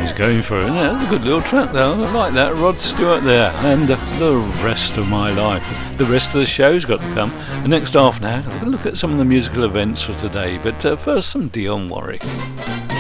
he's going for it. Yeah, that's a good little track though. I like that. Rod Stewart there. And the rest of my life. The rest of the show's got to come. The next half an hour, we're going to look at some of the musical events for today. But first, some Dionne Warwick.